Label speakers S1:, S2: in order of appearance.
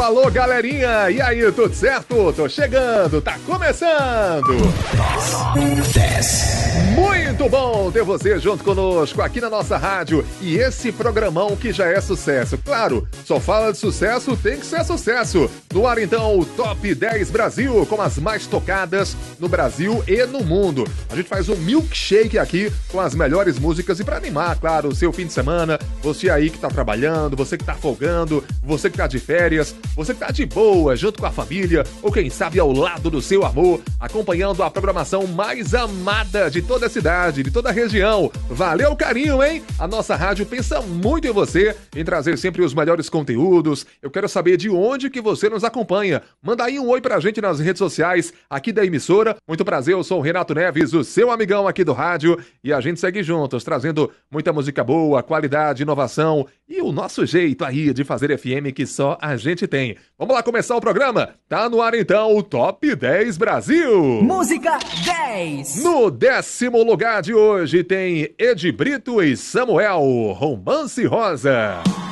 S1: Alô, galerinha! E aí, tudo certo? Tô chegando, tá começando! 10. Muito bom ter você junto conosco aqui na nossa rádio e esse programão que já é sucesso. Claro, só fala de sucesso, tem que ser sucesso. No ar então, o Top 10 Brasil, com as mais tocadas no Brasil e no mundo. A gente faz um milkshake aqui com as melhores músicas e para animar, claro, o seu fim de semana, você aí que tá trabalhando, você que tá folgando, você que tá de férias, você que tá de boa, junto com a família, ou quem sabe ao lado do seu amor, acompanhando a programação mais amada de toda a cidade, de toda a região. Valeu o carinho, hein? A nossa rádio pensa muito em você, em trazer sempre os melhores conteúdos. Eu quero saber de onde que você nos acompanha. Manda aí um oi pra gente nas redes sociais aqui da emissora. Muito prazer, eu sou o Renato Neves, o seu amigão aqui do rádio, e a gente segue juntos, trazendo muita música boa, qualidade, inovação e o nosso jeito aí de fazer FM que só a gente tem. Vamos lá começar o programa? Tá no ar então o Top 10 Brasil.
S2: Música 10.
S1: No 10º lugar de hoje tem Ed Brito e Samuel, Romance Rosa.